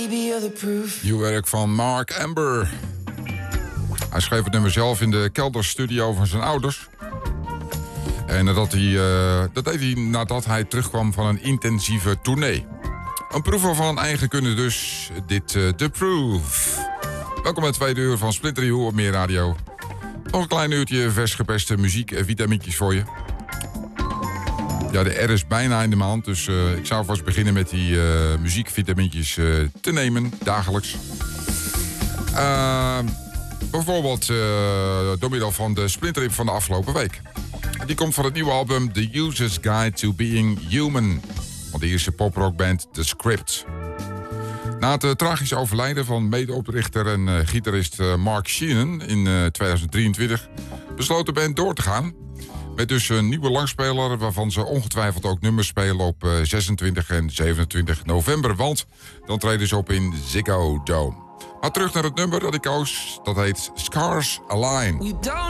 Nieuw werk van Mark Amber. Hij schreef het nummer zelf in de kelderstudio van zijn ouders. En dat deed hij nadat hij terugkwam van een intensieve tournee. Een proever van eigen kunnen dus, dit The Proof. Welkom bij het tweede uur van Splinter U op Meer Radio. Nog een klein uurtje vers gepeste muziek en vitamintjes voor je. Ja, de R is bijna in de maand, dus ik zou vast beginnen met die muziekvitamintjes te nemen, dagelijks. Bijvoorbeeld door middel van de Splinter van de afgelopen week. Die komt van het nieuwe album The User's Guide to Being Human van de Ierse poprockband The Script. Na het tragische overlijden van medeoprichter en gitarist Mark Sheehan in 2023 besloot de band door te gaan. Met dus een nieuwe langspeler waarvan ze ongetwijfeld ook nummers spelen op 26 en 27 november. Want dan treden ze op in Ziggo Dome. Maar terug naar het nummer dat ik koos, dat heet Scars Align.